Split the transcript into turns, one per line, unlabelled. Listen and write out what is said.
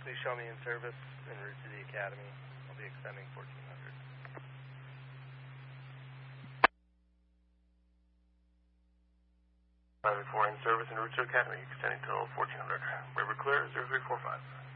please show me in service en route to the Academy. I'll be extending 1400.
584 in service en route to Academy, extending till 1400. River clear, 0345.